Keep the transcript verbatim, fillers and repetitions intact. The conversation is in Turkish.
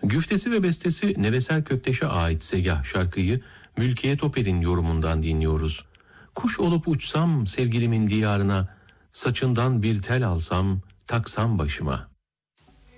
Güftesi ve bestesi Neveser Kökteş'e ait Segah şarkıyı Mülkiye Topel'in yorumundan dinliyoruz. Kuş olup uçsam sevgilimin diyarına, saçından bir tel alsam taksam başıma.